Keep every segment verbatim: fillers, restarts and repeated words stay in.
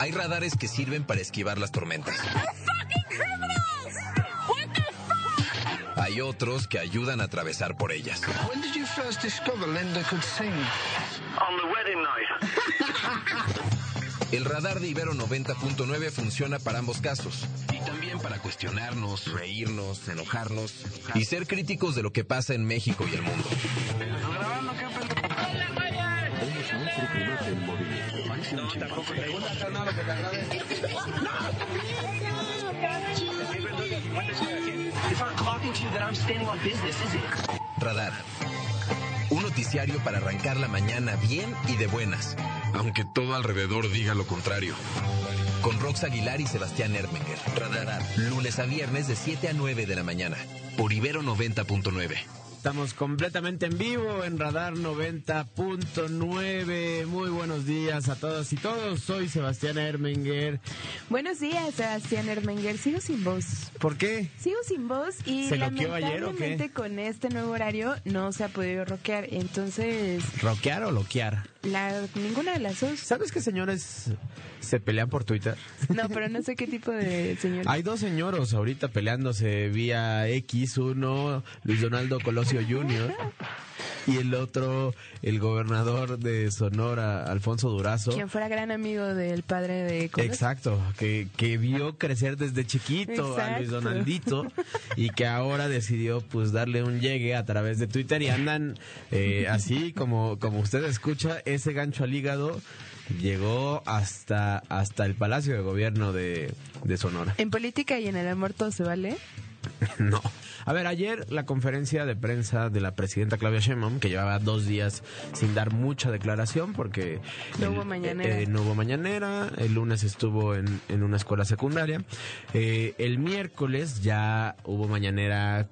Hay radares que sirven para esquivar las tormentas. Hay otros que ayudan a atravesar por ellas. When did you first discover Linda could sing? On the wedding night. El radar de Ibero noventa punto nueve funciona para ambos casos. Y también para cuestionarnos, reírnos, enojarnos y ser críticos de lo que pasa en México y el mundo. Radar. Un noticiario para arrancar la mañana bien y de buenas, aunque todo alrededor diga lo contrario. Con Rox Aguilar y Sebastián Ertmenger. Radar. Lunes a viernes de siete a nueve de la mañana. Por Ibero noventa punto nueve. Estamos completamente en vivo en Radar noventa punto nueve. Muy buenos días a todos y todos. Soy Sebastián Ertmenger. Buenos días, Sebastián Ertmenger. Sigo sin voz. ¿Por qué? Sigo sin voz y ¿Se loqueó ayer o lamentablemente qué? con este nuevo horario no se ha podido rockear. Entonces, ¿Roquear o loquear? la, ninguna de las dos. ¿Sabes qué señores se pelean por Twitter? No, pero no sé qué tipo de señor. Hay dos señoros ahorita peleándose vía X. Uno, Luis Donaldo Colosio junior Y el otro, el gobernador de Sonora, Alfonso Durazo. Quien fuera gran amigo del padre de Colosio. Exacto, que, que vio crecer desde chiquito a Luis Exacto. Donaldito y que ahora decidió pues darle un llegue a través de Twitter y andan eh, así como, como usted escucha, ese gancho al hígado llegó hasta, hasta el Palacio de Gobierno de, de Sonora. En política y en el amor todo se vale. No. A ver, ayer la conferencia de prensa de la presidenta Claudia Sheinbaum, que llevaba dos días sin dar mucha declaración porque No el- hubo mañanera. eh, no hubo mañanera, el lunes estuvo en, en una escuela secundaria, eh, el miércoles ya hubo mañanera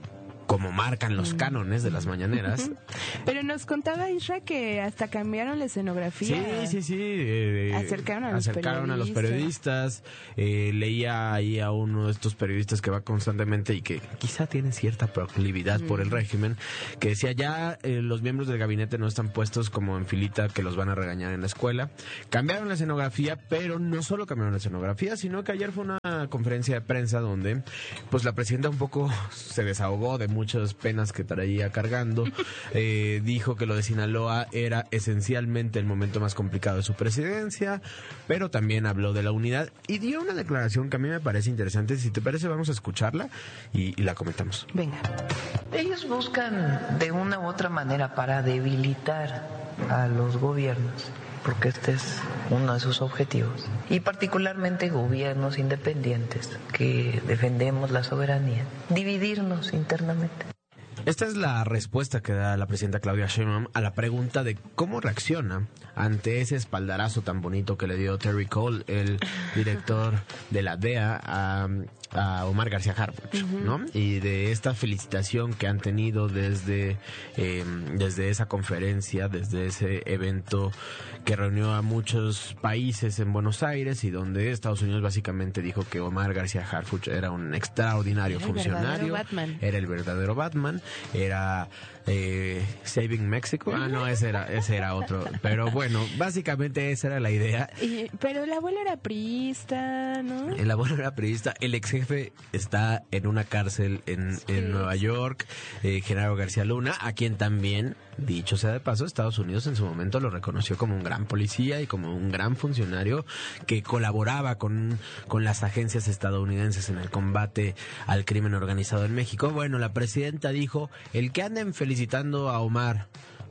como marcan los cánones de las mañaneras. Pero nos contaba Isra que hasta cambiaron la escenografía. Sí, sí, sí. eh, Acercaron a los acercaron a los periodistas. Eh, leía ahí a uno de estos periodistas que va constantemente y que quizá tiene cierta proclividad por el régimen, que decía ya eh, los miembros del gabinete no están puestos como en filita que los van a regañar en la escuela. Cambiaron la escenografía, pero no solo cambiaron la escenografía, sino que ayer fue una conferencia de prensa donde pues la presidenta un poco se desahogó de muchas penas que traía cargando. Eh, dijo que lo de Sinaloa era esencialmente el momento más complicado de su presidencia, pero también habló de la unidad y dio una declaración que a mí me parece interesante. Si te parece, vamos a escucharla y, y la comentamos. Venga. Ellos buscan de una u otra manera para debilitar a los gobiernos, porque este es uno de sus objetivos, y particularmente gobiernos independientes que defendemos la soberanía, dividirnos internamente. Esta es la respuesta que da la presidenta Claudia Sheinbaum a la pregunta de cómo reacciona ante ese espaldarazo tan bonito que le dio Terry Cole, el director de la D E A, a, a Omar García Harfuch, ¿no? Y de esta felicitación que han tenido desde, eh, desde esa conferencia, desde ese evento que reunió a muchos países en Buenos Aires y donde Estados Unidos básicamente dijo que Omar García Harfuch era un extraordinario Era el funcionario, verdadero Batman. era el verdadero Batman, era eh, Saving Mexico. Ah, no, ese era, ese era otro. Pero bueno, básicamente esa era la idea. Y, pero el abuelo era priista, ¿no? El abuelo era periodista, el ex jefe está en una cárcel en, Sí. en Nueva York, eh, Genaro García Luna, a quien también, dicho sea de paso, Estados Unidos en su momento lo reconoció como un gran policía y como un gran funcionario que colaboraba con, con las agencias estadounidenses en el combate al crimen organizado en México. Bueno, la presidenta dijo, el que anden felicitando a Omar,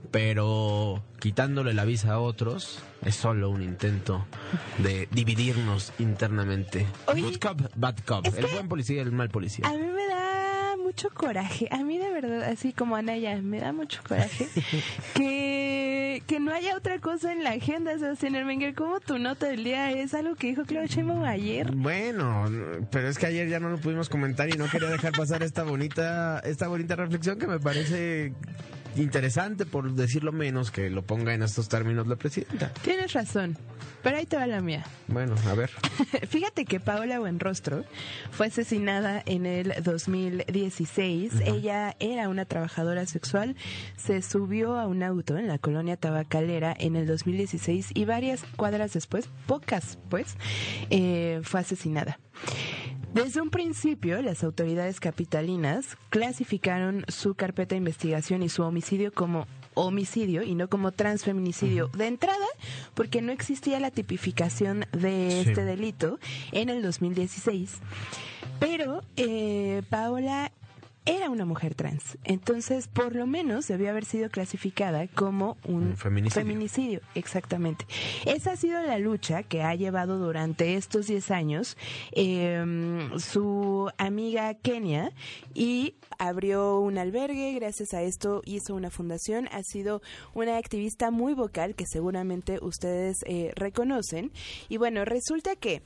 pero quitándole la visa a otros, es solo un intento de dividirnos internamente. Oye, Good cop, bad cop. es El que buen policía y el mal policía. A mí me da mucho coraje, a mí de verdad, así como a Anaya, me da mucho coraje que, que no haya otra cosa en la agenda, Sebastián Ertmenger, como tu nota del día es algo que dijo Claudia Sheinbaum ayer. Bueno, pero es que ayer ya no lo pudimos comentar y no quería dejar pasar esta bonita, esta bonita reflexión que me parece interesante, por decirlo menos, que lo ponga en estos términos la presidenta. Tienes razón, pero ahí te va la mía. Bueno, a ver. Fíjate que Paola Buenrostro fue asesinada en el dos mil dieciséis. Uh-huh. Ella era una trabajadora sexual, se subió a un auto en la colonia Tabacalera en el dos mil dieciséis y varias cuadras después, pocas pues, eh, fue asesinada. Desde un principio, las autoridades capitalinas clasificaron su carpeta de investigación y su homicidio como homicidio y no como transfeminicidio. Uh-huh. De entrada, porque no existía la tipificación de sí. este delito en el dos mil dieciséis. Pero eh, Paola era una mujer trans, entonces por lo menos debió haber sido clasificada como un, un feminicidio. feminicidio. Exactamente. Esa ha sido la lucha que ha llevado durante estos diez años eh, su amiga Kenia, y abrió un albergue, gracias a esto hizo una fundación, ha sido una activista muy vocal que seguramente ustedes eh, reconocen. Y bueno, resulta que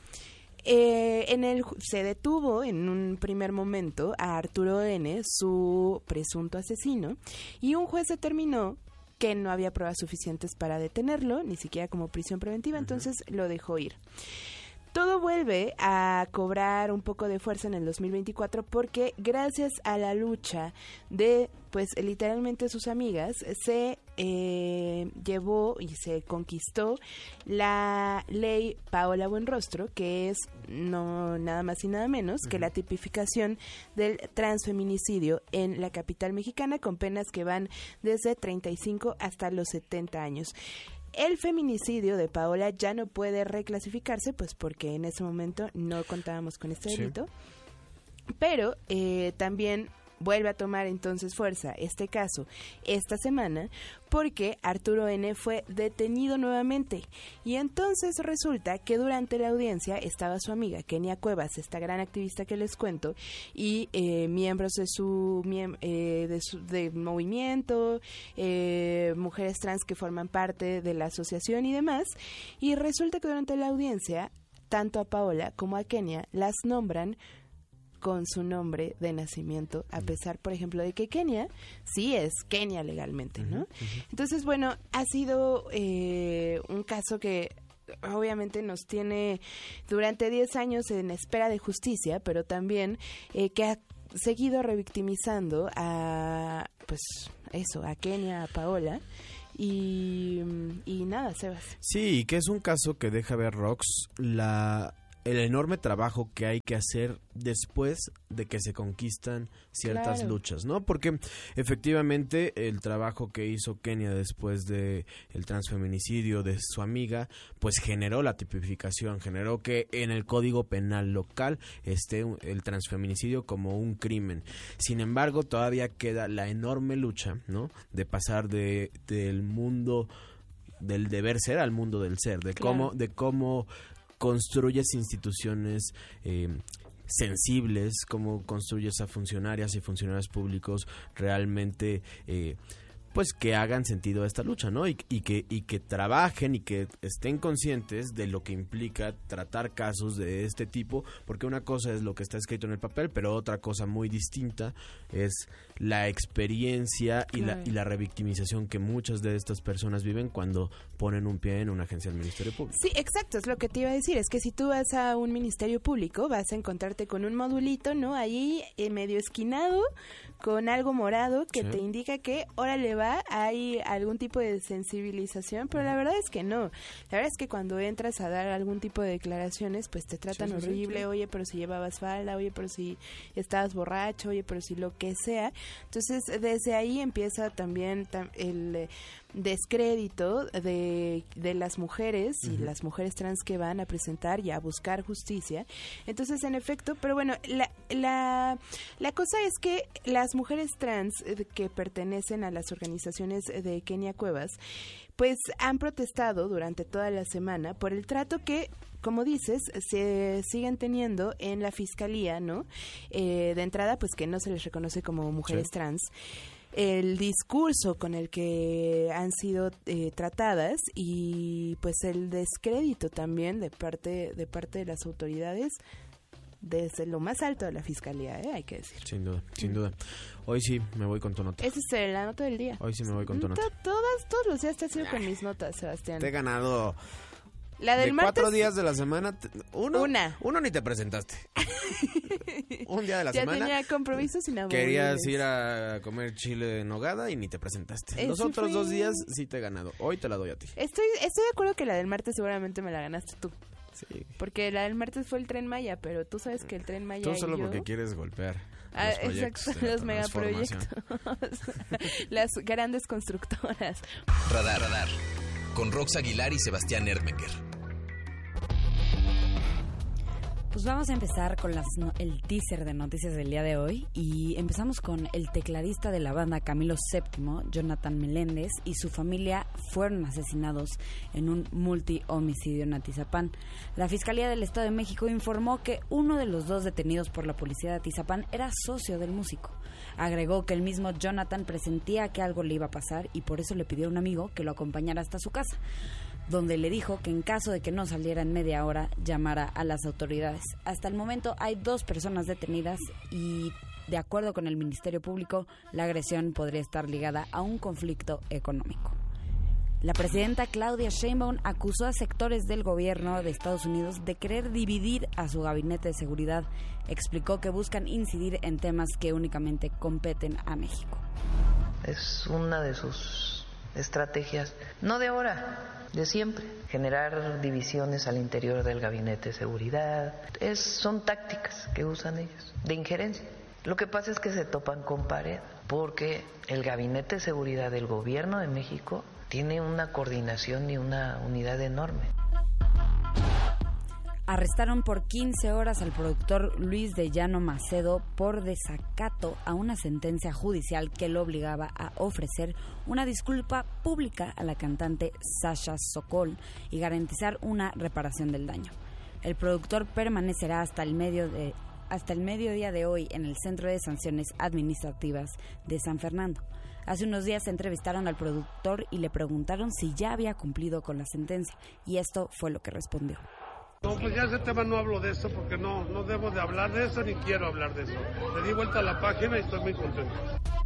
Eh, en el se detuvo en un primer momento a Arturo N., su presunto asesino, y un juez determinó que no había pruebas suficientes para detenerlo, ni siquiera como prisión preventiva, entonces lo dejó ir. Todo vuelve a cobrar un poco de fuerza en el dos mil veinticuatro porque gracias a la lucha de, pues, literalmente sus amigas, se eh, llevó y se conquistó la ley Paola Buenrostro, que es no nada más y nada menos uh-huh. que la tipificación del transfeminicidio en la capital mexicana, con penas que van desde treinta y cinco hasta los setenta años. El feminicidio de Paola ya no puede reclasificarse, pues porque en ese momento no contábamos con este delito, sí. pero eh, también vuelve a tomar entonces fuerza este caso esta semana porque Arturo N. fue detenido nuevamente, y entonces resulta que durante la audiencia estaba su amiga Kenia Cuevas, esta gran activista que les cuento, y eh, miembros de su, miem- eh, de su de movimiento, eh, mujeres trans que forman parte de la asociación y demás, y resulta que durante la audiencia tanto a Paola como a Kenia las nombran con su nombre de nacimiento, a pesar, por ejemplo, de que Kenia sí es Kenia legalmente, ¿no? Uh-huh, uh-huh. Entonces, bueno, ha sido eh, un caso que obviamente nos tiene durante diez años en espera de justicia, pero también eh, que ha seguido revictimizando a, pues, eso, a Kenia, a Paola. Y, y nada, Sebas. Sí, que es un caso que deja ver, Rox, la... el enorme trabajo que hay que hacer después de que se conquistan ciertas claro. luchas, ¿no? Porque efectivamente el trabajo que hizo Kenia después de el transfeminicidio de su amiga, pues generó la tipificación, generó que en el Código Penal local esté el transfeminicidio como un crimen. Sin embargo, todavía queda la enorme lucha, ¿no? De pasar de del mundo del deber ser al mundo del ser, de claro. cómo de cómo construyes instituciones eh, sensibles, cómo construyes a funcionarias y funcionarios públicos realmente eh, pues que hagan sentido a esta lucha, ¿no? Y, y que y que trabajen y que estén conscientes de lo que implica tratar casos de este tipo, porque una cosa es lo que está escrito en el papel, pero otra cosa muy distinta es la experiencia y claro. la y la revictimización que muchas de estas personas viven cuando ponen un pie en una agencia del Ministerio Público. Sí, exacto, es lo que te iba a decir, es que si tú vas a un Ministerio Público vas a encontrarte con un modulito, ¿no? Ahí eh, medio esquinado, con algo morado que sí. te indica que, órale va, hay algún tipo de sensibilización, pero la verdad es que no. La verdad es que cuando entras a dar algún tipo de declaraciones, pues te tratan sí, sí, horrible, sí, sí. oye, pero si llevabas falda, oye, pero si estabas borracho, oye, pero si lo que sea. Entonces, desde ahí empieza también tam- el descrédito de, de las mujeres uh-huh. y las mujeres trans que van a presentar y a buscar justicia. Entonces, en efecto, pero bueno, la, la, la cosa es que las mujeres trans que pertenecen a las organizaciones de Kenia Cuevas, pues han protestado durante toda la semana por el trato que, como dices, se siguen teniendo en la fiscalía, ¿no? Eh, de entrada, pues que no se les reconoce como mujeres sí. trans. El discurso con el que han sido eh, tratadas y pues el descrédito también de parte de parte de las autoridades desde lo más alto de la fiscalía, ¿eh? Hay que decir. Sin duda, sin duda. Hoy sí me voy con tu nota. Esa es la nota del día. Hoy sí me voy con tu nota. Todas, todos los días te has ido con mis notas, Sebastián. Te he ganado. La del de martes, cuatro días de la semana, te- uno, Una. uno ni te presentaste. Un día de la ya semana tenía compromisos inamovibles. querías ir a comer chile en nogada y ni te presentaste. Ese Los otros fue- dos días sí te he ganado. Hoy te la doy a ti. Estoy, estoy de acuerdo que la del martes seguramente me la ganaste tú. Sí. Porque la del martes fue el Tren Maya, pero tú sabes que el Tren Maya Tú y solo yo... porque quieres golpear Ah, los proyectos exacto, de la los transformación. megaproyectos. Las grandes constructoras. Radar, radar. Con Rox Aguilar y Sebastián Ermenger. Pues vamos a empezar con las no- el teaser de noticias del día de hoy y empezamos con el tecladista de la banda Camilo séptimo, Jonathan Meléndez, y su familia fueron asesinados en un multi-homicidio en Atizapán. La Fiscalía del Estado de México informó que uno de los dos detenidos por la policía de Atizapán era socio del músico. Agregó que el mismo Jonathan presentía que algo le iba a pasar y por eso le pidió a un amigo que lo acompañara hasta su casa, donde le dijo que en caso de que no saliera en media hora, llamara a las autoridades. Hasta el momento hay dos personas detenidas y, de acuerdo con el Ministerio Público, la agresión podría estar ligada a un conflicto económico. La presidenta Claudia Sheinbaum acusó a sectores del gobierno de Estados Unidos de querer dividir a su gabinete de seguridad. Explicó que buscan incidir en temas que únicamente competen a México. Es una de sus estrategias, no de ahora, de siempre, generar divisiones al interior del gabinete de seguridad. Es, son tácticas que usan ellos, de injerencia. Lo que pasa es que se topan con pared, porque el gabinete de seguridad del gobierno de México tiene una coordinación y una unidad enorme. Arrestaron por quince horas al productor Luis de Llano Macedo por desacato a una sentencia judicial que lo obligaba a ofrecer una disculpa pública a la cantante Sasha Sokol y garantizar una reparación del daño. El productor permanecerá hasta el medio de, hasta el mediodía de hoy en el Centro de Sanciones Administrativas de San Fernando. Hace unos días entrevistaron al productor y le preguntaron si ya había cumplido con la sentencia, y esto fue lo que respondió. No, pues ya ese tema no hablo de eso porque no, no debo de hablar de eso ni quiero hablar de eso. Le di vuelta a la página y estoy muy contento.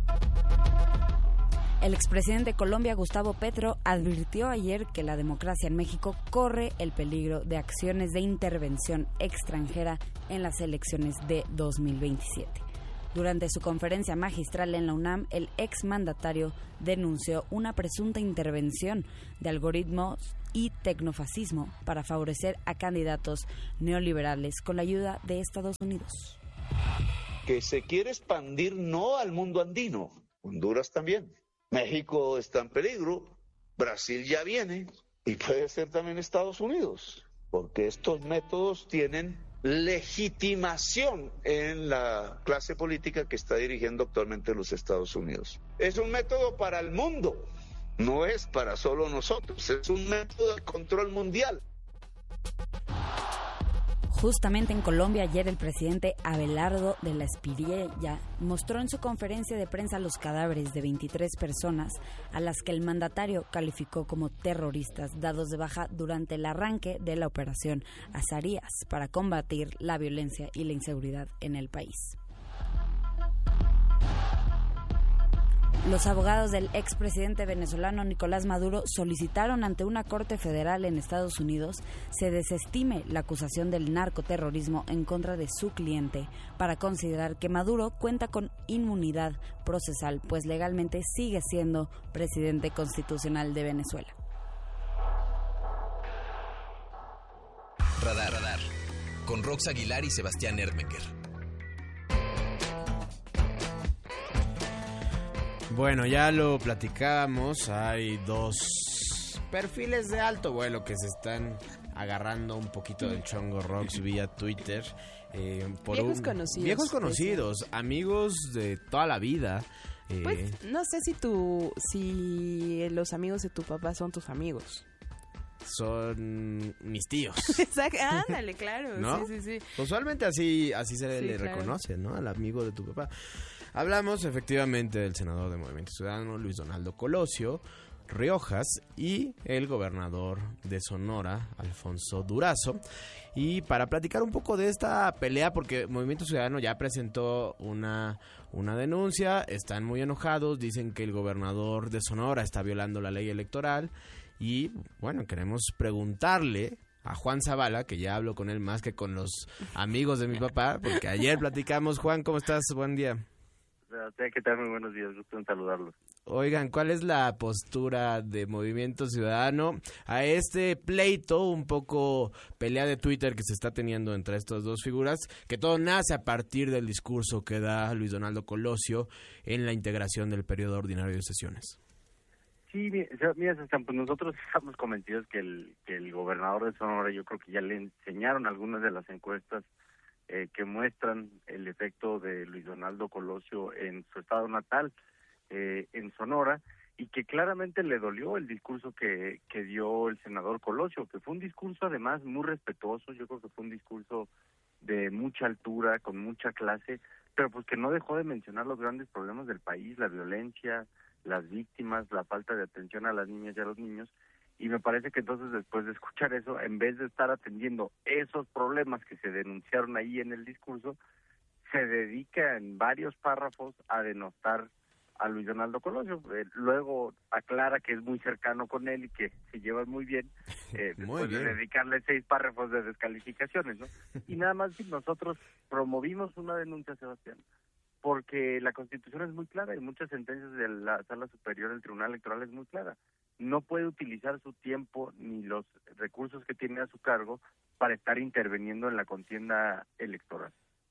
El expresidente de Colombia, Gustavo Petro, advirtió ayer que la democracia en México corre el peligro de acciones de intervención extranjera en las elecciones de dos mil veintisiete. Durante su conferencia magistral en la UNAM, el exmandatario denunció una presunta intervención de algoritmos y tecnofascismo para favorecer a candidatos neoliberales con la ayuda de Estados Unidos. Que se quiere expandir no al mundo andino, Honduras también. México está en peligro, Brasil ya viene y puede ser también Estados Unidos, porque estos métodos tienen legitimación en la clase política que está dirigiendo actualmente los Estados Unidos. Es un método para el mundo, no es para solo nosotros, es un método de control mundial. Justamente en Colombia, ayer el presidente Abelardo de la Espriella mostró en su conferencia de prensa los cadáveres de veintitrés personas a las que el mandatario calificó como terroristas dados de baja durante el arranque de la operación Azarías para combatir la violencia y la inseguridad en el país. Los abogados del expresidente venezolano Nicolás Maduro solicitaron ante una corte federal en Estados Unidos se desestime la acusación del narcoterrorismo en contra de su cliente para considerar que Maduro cuenta con inmunidad procesal, pues legalmente sigue siendo presidente constitucional de Venezuela. Radar, radar. Con Rox Aguilar y Sebastián Ermenger. Bueno, ya lo platicábamos, hay dos perfiles de alto vuelo que se están agarrando un poquito del chongo Rox vía Twitter. Eh, por viejos un, conocidos. Viejos conocidos, amigos de toda la vida. Eh, Pues no sé si tú, si los amigos de tu papá son tus amigos. Son mis tíos. Exacto, ándale, claro. ¿No? Sí, sí, sí. Usualmente así, así se Sí, le claro. reconoce, ¿no? Al amigo de tu papá. Hablamos efectivamente del senador de Movimiento Ciudadano, Luis Donaldo Colosio, Riojas y el gobernador de Sonora, Alfonso Durazo. Y para platicar un poco de esta pelea, porque Movimiento Ciudadano ya presentó una, una denuncia, están muy enojados, dicen que el gobernador de Sonora está violando la ley electoral y, bueno, queremos preguntarle a Juan Zavala, que ya hablo con él más que con los amigos de mi papá, porque ayer platicamos. Juan, ¿cómo estás? Buen día. ¿Qué tal? Muy buenos días, gusto en saludarlos. Oigan, ¿cuál es la postura de Movimiento Ciudadano a este pleito, un poco pelea de Twitter que se está teniendo entre estas dos figuras, que todo nace a partir del discurso que da Luis Donaldo Colosio en la integración del periodo ordinario de sesiones? Sí, mira, pues nosotros estamos convencidos que el, que el gobernador de Sonora, yo creo que ya le enseñaron algunas de las encuestas eh, que muestran el efecto de Luis Donaldo Colosio en su estado natal, eh, en Sonora, y que claramente le dolió el discurso que, que dio el senador Colosio, que fue un discurso además muy respetuoso. Yo creo que fue un discurso de mucha altura, con mucha clase, pero pues que no dejó de mencionar los grandes problemas del país, la violencia, las víctimas, la falta de atención a las niñas y a los niños, y me parece que entonces después de escuchar eso, en vez de estar atendiendo esos problemas que se denunciaron ahí en el discurso, se dedica en varios párrafos a denostar a Luis Donaldo Colosio. Eh, luego aclara que es muy cercano con él y que se llevan muy bien, eh, muy después bien. de dedicarle seis párrafos de descalificaciones, ¿no? Y nada más nosotros promovimos una denuncia, Sebastián, porque la Constitución es muy clara y muchas sentencias de la Sala Superior del Tribunal Electoral es muy clara. No puede utilizar su tiempo ni los recursos que tiene a su cargo para estar interviniendo en la contienda electoral.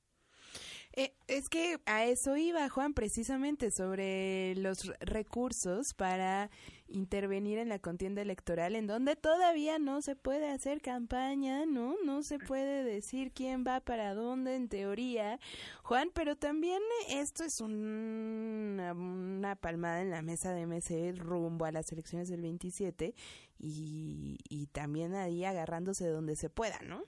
Eh, es que a eso iba, Juan, precisamente sobre los recursos para intervenir en la contienda electoral, en donde todavía no se puede hacer campaña, ¿no? No se puede decir quién va para dónde, en teoría, Juan, pero también esto es un, una, una palmada en la mesa de M C rumbo a las elecciones del veintisiete y, y también ahí agarrándose de donde se pueda, ¿no?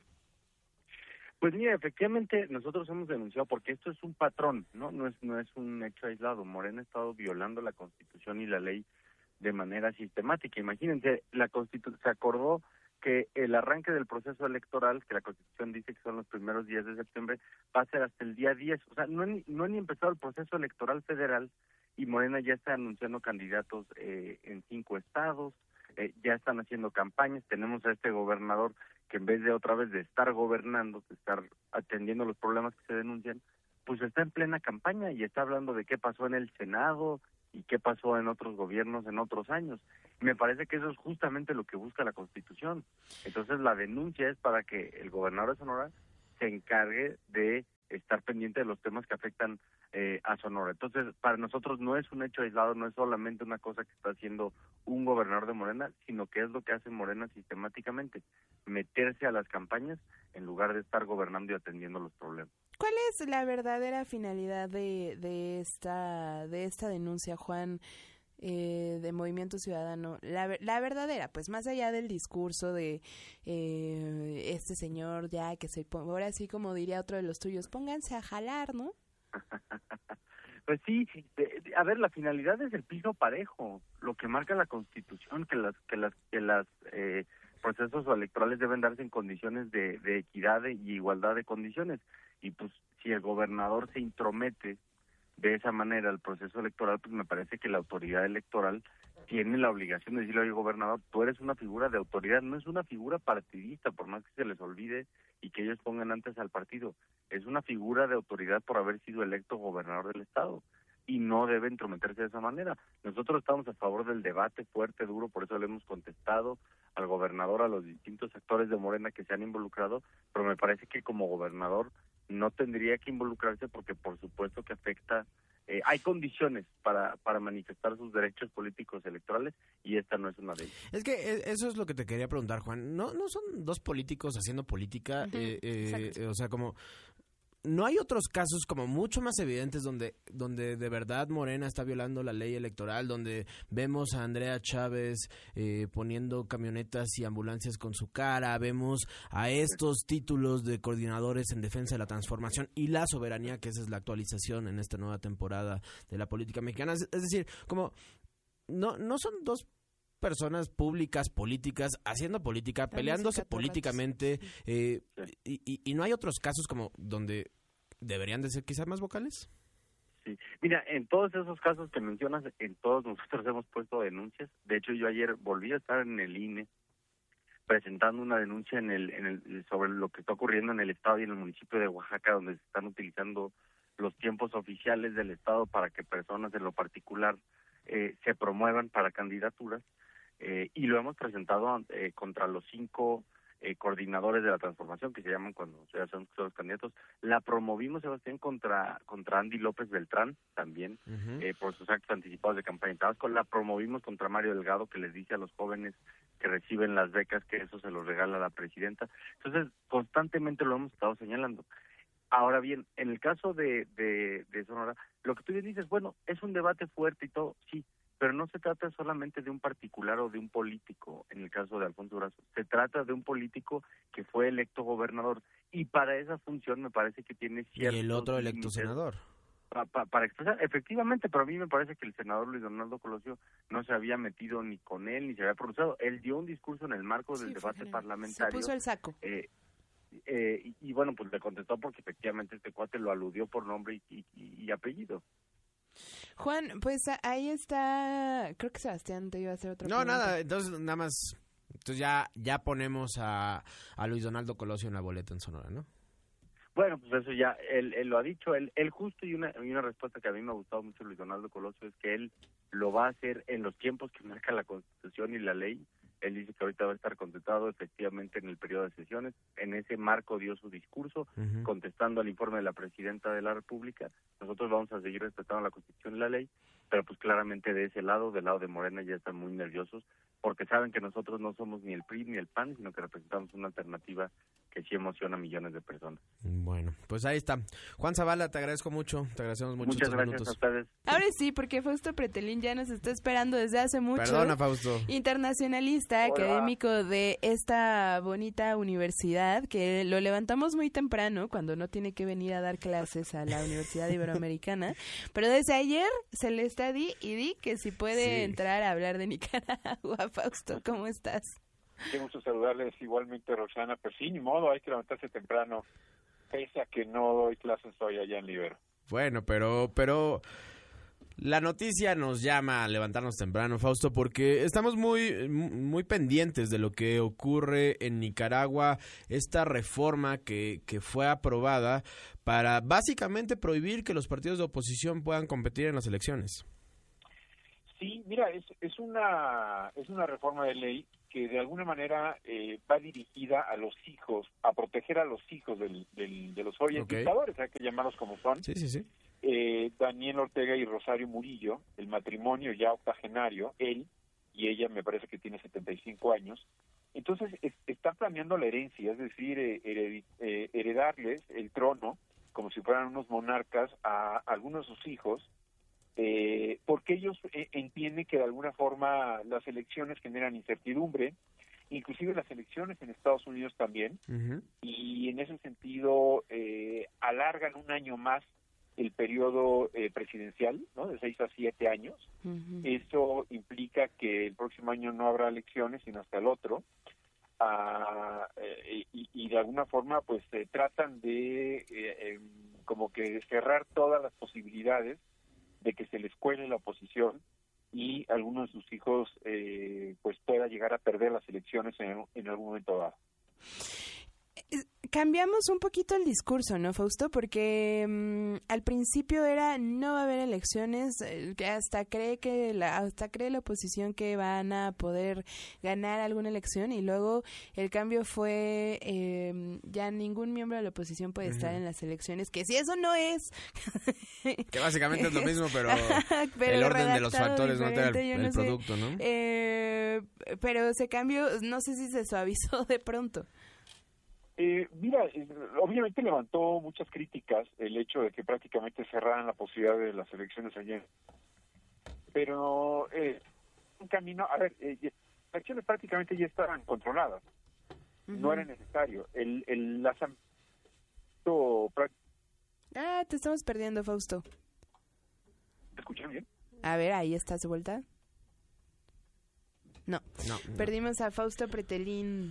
Pues mira, efectivamente nosotros hemos denunciado, porque esto es un patrón, ¿no? No es no es un hecho aislado. Morena ha estado violando la Constitución y la ley de manera sistemática. Imagínense, la Constitución se acordó que el arranque del proceso electoral, que la Constitución dice que son los primeros días de septiembre, va a ser hasta el día diez. O sea, no han, no han ni empezado el proceso electoral federal y Morena ya está anunciando candidatos eh, en cinco estados, eh, ya están haciendo campañas. Tenemos a este gobernador que en vez de otra vez de estar gobernando, de estar atendiendo los problemas que se denuncian, pues está en plena campaña y está hablando de qué pasó en el Senado y qué pasó en otros gobiernos en otros años. Me parece que eso es justamente lo que busca la Constitución. Entonces la denuncia es para que el gobernador de Sonora se encargue de estar pendiente de los temas que afectan eh, a Sonora. Entonces, para nosotros no es un hecho aislado, no es solamente una cosa que está haciendo un gobernador de Morena, sino que es lo que hace Morena sistemáticamente, meterse a las campañas en lugar de estar gobernando y atendiendo los problemas. ¿Cuál es la verdadera finalidad de, de esta de esta denuncia, Juan, eh, de Movimiento Ciudadano? La, la verdadera, pues más allá del discurso de eh, este señor ya que se pone, ahora sí como diría otro de los tuyos, pónganse a jalar, ¿no? Pues sí, a ver, la finalidad es el piso parejo, lo que marca la Constitución, que las que las que las eh, procesos electorales deben darse en condiciones de, de equidad y igualdad de condiciones. Y pues si el gobernador se intromete de esa manera al proceso electoral, pues me parece que la autoridad electoral tiene la obligación de decirle, oye, gobernador, tú eres una figura de autoridad, no es una figura partidista, por más que se les olvide y que ellos pongan antes al partido, es una figura de autoridad por haber sido electo gobernador del estado y no debe entrometerse de esa manera. Nosotros estamos a favor del debate fuerte, duro, por eso le hemos contestado al gobernador, a los distintos sectores de Morena que se han involucrado, pero me parece que como gobernador no tendría que involucrarse porque por supuesto que afecta, eh, hay condiciones para para manifestar sus derechos políticos electorales y esta no es una de ellas. Es que eso es lo que te quería preguntar, Juan. No no son dos políticos haciendo política, uh-huh. eh, eh, eh, o sea, como no hay otros casos como mucho más evidentes donde donde de verdad Morena está violando la ley electoral, donde vemos a Andrea Chávez eh, poniendo camionetas y ambulancias con su cara, vemos a estos títulos de coordinadores en defensa de la transformación y la soberanía, que esa es la actualización en esta nueva temporada de la política mexicana. Es, es decir, como no no son dos personas públicas, políticas, haciendo política, También peleándose saca políticamente, torratos. eh, y, y, y no hay otros casos como donde deberían de ser quizás más vocales. Sí. Mira, en todos esos casos que mencionas, en todos nosotros hemos puesto denuncias. De hecho, yo ayer volví a estar en el I N E presentando una denuncia en el, en el sobre lo que está ocurriendo en el estado y en el municipio de Oaxaca, donde se están utilizando los tiempos oficiales del estado para que personas en lo particular eh, se promuevan para candidaturas, eh, y lo hemos presentado eh, contra los cinco eh, coordinadores de la transformación, que se llaman cuando ya son los candidatos. La promovimos, Sebastián, contra contra Andy López Beltrán, también, Uh-huh. eh, por sus actos anticipados de campaña en Tabasco. La promovimos contra Mario Delgado, que les dice a los jóvenes que reciben las becas que eso se los regala la presidenta. Entonces, constantemente lo hemos estado señalando. Ahora bien, en el caso de, de, de Sonora, lo que tú bien dices, bueno, es un debate fuerte y todo, sí, pero no se trata solamente de un particular o de un político, en el caso de Alfonso Durazo. Se trata de un político que fue electo gobernador, y para esa función me parece que tiene ciertos Y el otro electo límites senador. Pa, pa, para expresar, efectivamente, pero a mí me parece que el senador Luis Donaldo Colosio no se había metido ni con él, ni se había pronunciado. Él dio un discurso en el marco del Sí, fue debate general. parlamentario. Se puso el saco. Eh, eh, y, y bueno, pues le contestó porque efectivamente este cuate lo aludió por nombre y, y, y apellido. Juan, pues a- ahí está, creo que Sebastián te iba a hacer otra No, pregunta. nada, entonces nada más, entonces ya, ya ponemos a, a Luis Donaldo Colosio en la boleta en Sonora, ¿no? Bueno, pues eso ya, él, él lo ha dicho, él, él justo, y una, y una respuesta que a mí me ha gustado mucho Luis Donaldo Colosio es que él lo va a hacer en los tiempos que marca la Constitución y la ley. Él dice que ahorita va a estar contestado efectivamente en el periodo de sesiones. En ese marco dio su discurso, Uh-huh. contestando al informe de la Presidenta de la República. Nosotros vamos a seguir respetando la Constitución y la ley, pero pues claramente de ese lado, del lado de Morena, ya están muy nerviosos, porque saben que nosotros no somos ni el P R I ni el P A N, sino que representamos una alternativa que sí emociona a millones de personas. Bueno, pues ahí está. Juan Zavala, te agradezco mucho, te agradecemos mucho Muchas estos gracias minutos. a ustedes. Ahora sí, porque Fausto Pretelín ya nos está esperando desde hace mucho. Perdona, Fausto. Internacionalista, Hola. académico de esta bonita universidad, que lo levantamos muy temprano, cuando no tiene que venir a dar clases a la Universidad Iberoamericana, pero desde ayer se le está di y di que si puede Sí. entrar a hablar de Nicaragua. Fausto, ¿cómo estás? Qué gusto saludarles igualmente, Roxana. Pues sí, ni modo, hay que levantarse temprano, pese a que no doy clases hoy allá en Libero. Bueno, pero, pero la noticia nos llama a levantarnos temprano, Fausto, porque estamos muy, muy pendientes de lo que ocurre en Nicaragua, esta reforma que, que fue aprobada para básicamente prohibir que los partidos de oposición puedan competir en las elecciones. Sí, mira, es, es una es una reforma de ley que de alguna manera eh, va dirigida a los hijos, a proteger a los hijos del, del, de los hoy Ok. dictadores, hay que llamarlos como son. Sí, sí, sí. Eh, Daniel Ortega y Rosario Murillo, el matrimonio ya octogenario, él y ella me parece que tiene setenta y cinco años. Entonces es, está planeando la herencia, es decir, eh, heredi- eh, heredarles el trono como si fueran unos monarcas a algunos de sus hijos, eh, porque ellos eh, entienden que de alguna forma las elecciones generan incertidumbre, inclusive las elecciones en Estados Unidos también, Uh-huh. y en ese sentido eh, alargan un año más el periodo eh, presidencial, ¿no? De seis a siete años. Ujú. Eso implica que el próximo año no habrá elecciones, sino hasta el otro. Ah, eh, y, y de alguna forma, pues, eh, tratan de eh, eh, como que cerrar todas las posibilidades de que se les cuele la oposición y alguno de sus hijos, eh, pues, pueda llegar a perder las elecciones en, en algún momento dado. Cambiamos un poquito el discurso, ¿no, Fausto? Porque mm, al principio era no va a haber elecciones, eh, que hasta cree que la, hasta cree la oposición que van a poder ganar alguna elección, y luego el cambio fue eh, ya ningún miembro de la oposición puede estar Ujú. en las elecciones, que si eso no es Que básicamente es lo mismo, pero, Pero el orden de los redactado factores no te da el, diferente, yo el no sé. producto, ¿no? Eh, pero ese cambio, no sé si se suavizó de pronto. Eh, mira, eh, obviamente levantó muchas críticas el hecho de que prácticamente cerraran la posibilidad de las elecciones ayer. Pero eh, un camino, a ver, eh, las elecciones prácticamente ya estaban controladas, no era necesario. El, el las am- prá- Ah, te estamos perdiendo, Fausto. ¿Me escuchan bien? A ver, ahí estás de vuelta. No. No, no. Perdimos a Fausto Pretelín.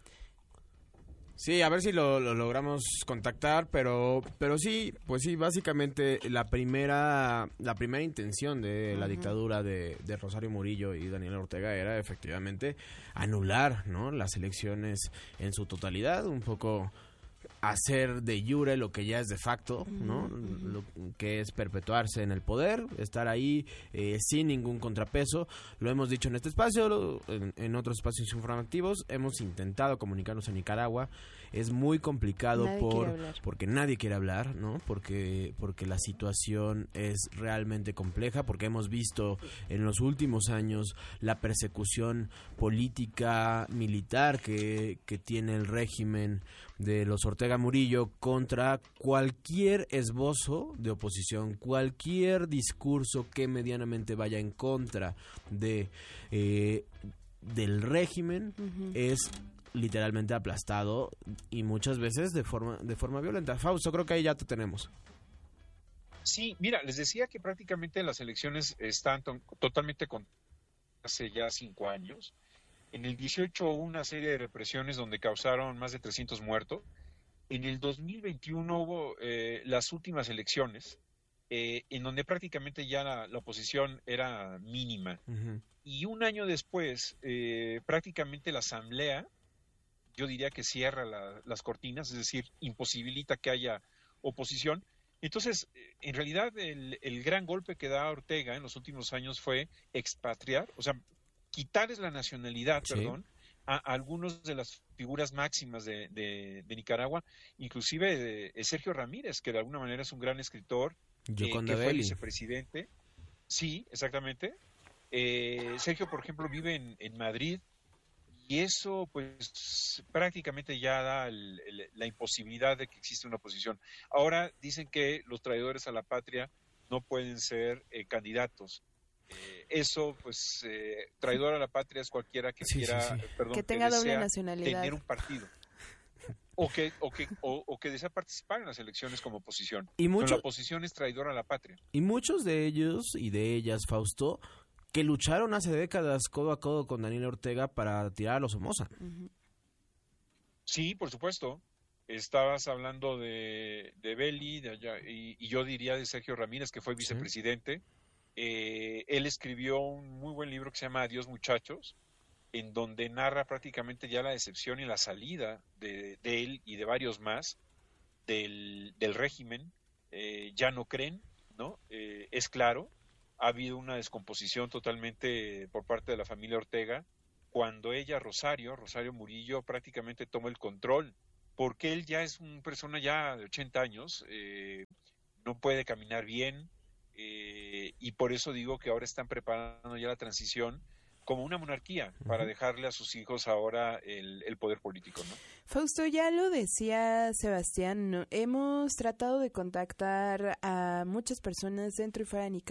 Sí, a ver si lo, lo logramos contactar, pero pero sí, pues sí, básicamente la primera la primera intención de la uh-huh. dictadura de, de Rosario Murillo y Daniel Ortega era efectivamente anular, ¿no?, las elecciones en su totalidad, un poco hacer de jure lo que ya es de facto, ¿no? Uh-huh. Lo que es perpetuarse en el poder, estar ahí eh, sin ningún contrapeso. Lo hemos dicho en este espacio, lo, en, en otros espacios informativos. Hemos intentado comunicarnos en Nicaragua. Es muy complicado nadie por porque nadie quiere hablar, ¿no? Porque porque la situación es realmente compleja, porque hemos visto en los últimos años la persecución política militar que, que tiene el régimen de los Ortega Murillo contra cualquier esbozo de oposición, cualquier discurso que medianamente vaya en contra de eh, del régimen. Uh-huh. Es literalmente aplastado y muchas veces de forma de forma violenta. Fausto, creo que ahí ya te tenemos. Sí, mira, les decía que prácticamente las elecciones están to- totalmente con hace ya cinco años. En el dieciocho hubo una serie de represiones donde causaron más de trescientos muertos. En el dos mil veintiuno hubo eh, las últimas elecciones, eh, en donde prácticamente ya la, la oposición era mínima. Uh-huh. Y un año después, eh, prácticamente la asamblea, yo diría que cierra la, las cortinas, es decir, imposibilita que haya oposición. Entonces, en realidad, el, el gran golpe que da Ortega en los últimos años fue expatriar, o sea, quitarles la nacionalidad, sí. perdón, a, a algunos de las figuras máximas de, de, de Nicaragua, inclusive de, de Sergio Ramírez, que de alguna manera es un gran escritor, eh, que fue vicepresidente. Sí, exactamente. Eh, Sergio, por ejemplo, vive en, en Madrid, y eso, pues, prácticamente ya da el, el, la imposibilidad de que exista una oposición. Ahora dicen que los traidores a la patria no pueden ser eh, candidatos. Eh, eso, pues, eh, traidor a la patria es cualquiera que sí, quiera, sí, sí. Perdón, que tenga que doble nacionalidad, tener un partido, o que o que o, o que desea participar en las elecciones como oposición. Y mucho, Pero la oposición es traidor a la patria. Y muchos de ellos y de ellas, Fausto, que lucharon hace décadas codo a codo con Daniel Ortega para tirar a los Somoza. Uh-huh. Sí, por supuesto. Estabas hablando de, de Belli, de allá, y, y yo diría de Sergio Ramírez, que fue vicepresidente. Sí. Eh, él escribió un muy buen libro que se llama Adiós muchachos, en donde narra prácticamente ya la decepción y la salida de, de él y de varios más del, del régimen. Eh, ya no creen, ¿no? Eh, es claro. Ha habido una descomposición totalmente por parte de la familia Ortega, cuando ella, Rosario, Rosario Murillo, prácticamente toma el control, porque él ya es una persona ya de ochenta años, eh, no puede caminar bien, eh, y por eso digo que ahora están preparando ya la transición como una monarquía, para dejarle a sus hijos ahora el, el poder político, ¿no? Fausto, ya lo decía Sebastián, ¿no? Hemos tratado de contactar a muchas personas dentro y fuera de Nicaragua